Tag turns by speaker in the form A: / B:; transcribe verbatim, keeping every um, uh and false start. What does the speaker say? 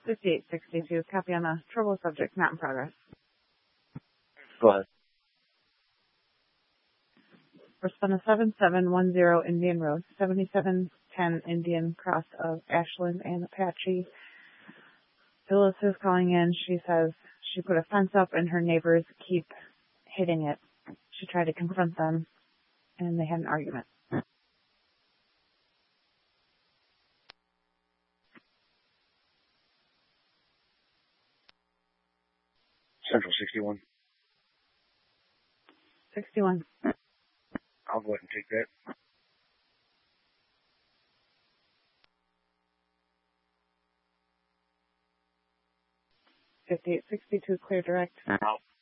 A: fifty-eight sixty-two, copy on the trouble subject, not in progress.
B: Go ahead.
A: Respond to seven seven one zero Indian Road, seventy-seven ten Indian cross of Ashland and Apache. Phyllis is calling in. She says she put a fence up and her neighbors keep hitting it. She tried to confront them and they had an argument.
B: Central sixty-one.
A: sixty-one.
B: I'll go ahead and take that.
A: fifty-eight sixty-two, clear direct.
B: Out.